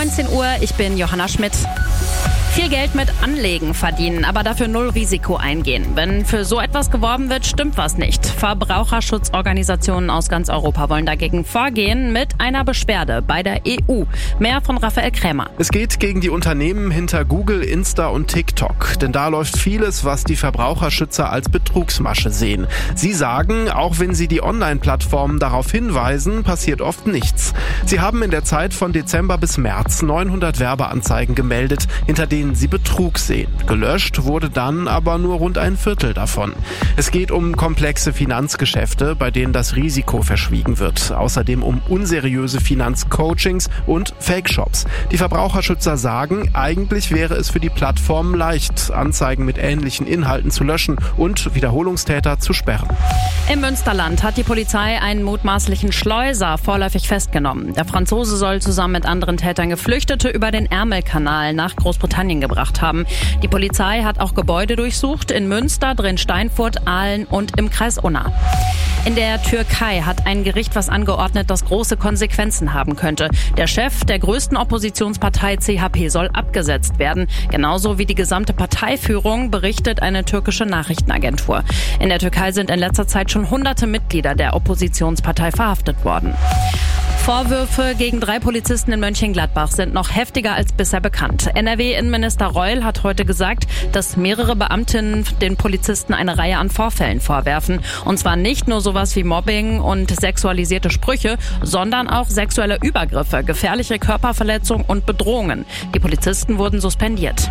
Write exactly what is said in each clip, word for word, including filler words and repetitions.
neunzehn Uhr, ich bin Johanna Schmidt. Viel Geld mit Anlegen verdienen, aber dafür null Risiko eingehen. Wenn für so etwas geworben wird, stimmt was nicht. Verbraucherschutzorganisationen aus ganz Europa wollen dagegen vorgehen mit einer Beschwerde bei der E U. Mehr von Raphael Krämer. Es geht gegen die Unternehmen hinter Google, Insta und TikTok. Denn da läuft vieles, was die Verbraucherschützer als Betrugsmasche sehen. Sie sagen, auch wenn sie die Online-Plattformen darauf hinweisen, passiert oft nichts. Sie haben in der Zeit von Dezember bis März neunhundert Werbeanzeigen gemeldet, hinter denen sie Betrug sehen. Gelöscht wurde dann aber nur rund ein Viertel davon. Es geht um komplexe Finanzgeschäfte, bei denen das Risiko verschwiegen wird. Außerdem um unseriöse Finanzcoachings und Fake-Shops. Die Verbraucherschützer sagen, eigentlich wäre es für die Plattformen leicht, Anzeigen mit ähnlichen Inhalten zu löschen und Wiederholungstäter zu sperren. Im Münsterland hat die Polizei einen mutmaßlichen Schleuser vorläufig festgenommen. Der Franzose soll zusammen mit anderen Tätern Geflüchtete über den Ärmelkanal nach Großbritannien gebracht haben. Die Polizei hat auch Gebäude durchsucht in Münster, Drin-Steinfurt, Aalen und im Kreis Unna. In der Türkei hat ein Gericht was angeordnet, das große Konsequenzen haben könnte. Der Chef der größten Oppositionspartei C H P soll abgesetzt werden. Genauso wie die gesamte Parteiführung, berichtet eine türkische Nachrichtenagentur. In der Türkei sind in letzter Zeit schon hunderte Mitglieder der Oppositionspartei verhaftet worden. Vorwürfe gegen drei Polizisten in Mönchengladbach sind noch heftiger als bisher bekannt. N R W-Innenminister Reul hat heute gesagt, dass mehrere Beamtinnen den Polizisten eine Reihe an Vorfällen vorwerfen. Und zwar nicht nur sowas wie Mobbing und sexualisierte Sprüche, sondern auch sexuelle Übergriffe, gefährliche Körperverletzung und Bedrohungen. Die Polizisten wurden suspendiert.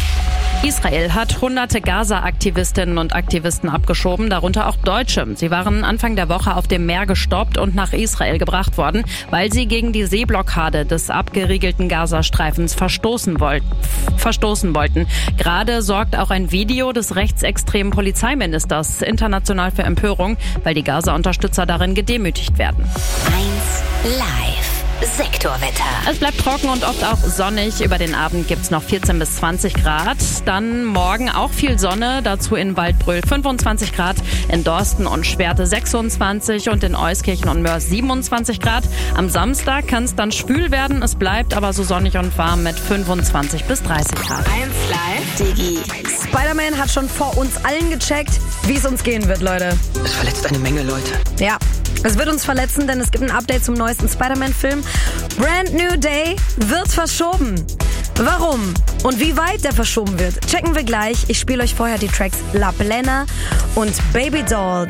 Israel hat hunderte Gaza-Aktivistinnen und Aktivisten abgeschoben, darunter auch Deutsche. Sie waren Anfang der Woche auf dem Meer gestoppt und nach Israel gebracht worden, weil sie gegen die Seeblockade des abgeriegelten Gazastreifens verstoßen wollten. verstoßen wollten. Gerade sorgt auch ein Video des rechtsextremen Polizeiministers international für Empörung, weil die Gaza-Unterstützer darin gedemütigt werden. eins live. Sektorwetter. Es bleibt trocken und oft auch sonnig. Über den Abend gibt's noch vierzehn bis zwanzig Grad. Dann morgen auch viel Sonne, dazu in Waldbröl fünfundzwanzig Grad, in Dorsten und Schwerte sechsundzwanzig und in Euskirchen und Mörs siebenundzwanzig Grad. Am Samstag kann es dann schwül werden. Es bleibt aber so sonnig und warm mit fünfundzwanzig bis dreißig Grad. eins live. Digi. Spider-Man hat schon vor uns allen gecheckt, wie es uns gehen wird, Leute. Es verletzt eine Menge Leute. Ja, es wird uns verletzen, denn es gibt ein Update zum neuesten Spider-Man-Film. Brand New Day wird verschoben. Warum und wie weit der verschoben wird, checken wir gleich. Ich spiele euch vorher die Tracks La Plena und Baby Doll.